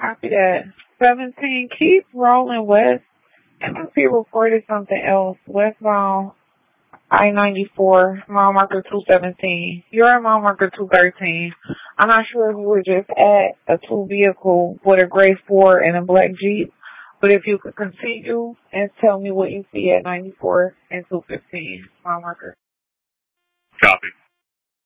Copy that. 17, keep rolling west. MSP reported something else. Westbound I-94, mile marker 217. You're at mile marker 213. I'm not sure if you were just at a two vehicle with a gray Ford and a black Jeep, but if you could continue and tell me what you see at 94 and 215, mile marker. Copy.